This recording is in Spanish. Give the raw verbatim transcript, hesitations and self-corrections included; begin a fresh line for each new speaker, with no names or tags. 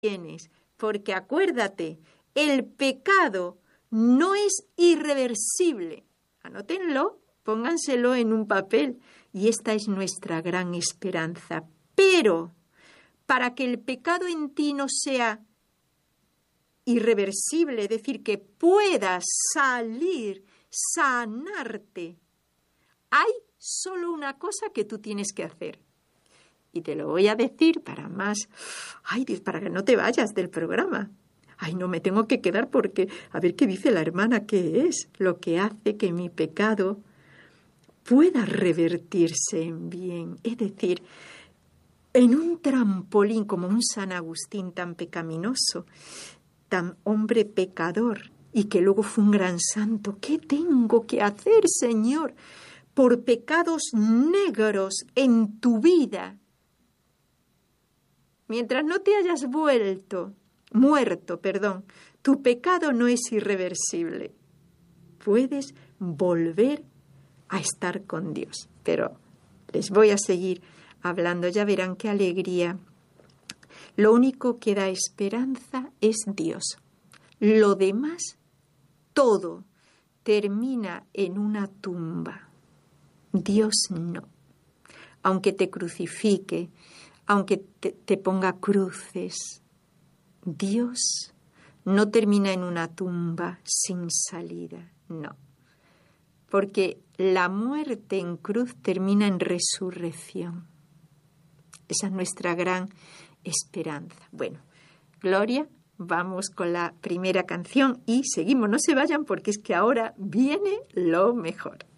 tienes, porque acuérdate, el pecado no es irreversible. Anótenlo, pónganselo en un papel. Y esta es nuestra gran esperanza. Pero para que el pecado en ti no sea irreversible, es decir, que puedas salir, sanarte, hay solo una cosa que tú tienes que hacer. Y te lo voy a decir para más, ay, para que no te vayas del programa. Ay, no me tengo que quedar porque, a ver qué dice la hermana, qué es lo que hace que mi pecado pueda revertirse en bien. Es decir, en un trampolín como un San Agustín tan pecaminoso, tan hombre pecador y que luego fue un gran santo. ¿Qué tengo que hacer, Señor, por pecados negros en tu vida? Mientras no te hayas vuelto, muerto, perdón, tu pecado no es irreversible. Puedes volver a estar con Dios. Pero les voy a seguir hablando, ya verán qué alegría. Lo único que da esperanza es Dios. Lo demás, todo, termina en una tumba. Dios no. Aunque te crucifique, aunque te, te ponga cruces, Dios no termina en una tumba sin salida, no. Porque la muerte en cruz termina en resurrección. Esa es nuestra gran esperanza. Bueno, Gloria, vamos con la primera canción y seguimos. No se vayan porque es que ahora viene lo mejor.